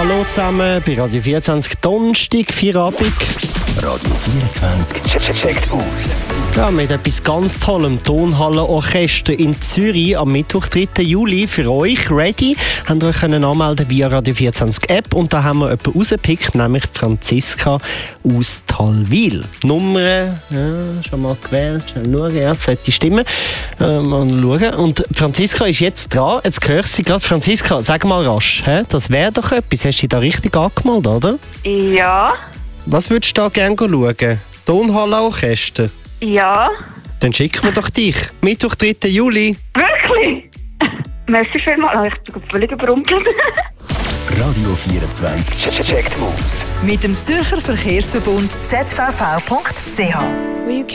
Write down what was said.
Hallo zusammen bei Radio 24 Donnerstag, Feierabend. Radio 24 checkt aus. Ja, mit etwas ganz Tollem. Tonhallenorchester in Zürich am Mittwoch, 3. Juli. Für euch ready. Habt ihr euch anmelden via Radio 24 App. Und da haben wir jemanden rausgepickt, nämlich Franziska aus Talwil. Nummer, schon mal gewählt. Schauen, ja, das sollte stimmen. Mal schauen. Und Franziska ist jetzt dran. Jetzt höre ich sie gerade. Franziska, sag mal rasch. Das wäre doch etwas. Hast du dich da richtig angemeldet, oder? Ja. Was würdest du da gerne schauen? Tonhallenorchester? Ja. Dann schicken wir doch dich. Mittwoch, 3. Juli. Wirklich? Merci vielmals. Ich bin völlig überrumpelt. Radio 24 checkt aus. Mit dem Zürcher Verkehrsverbund zvv.ch.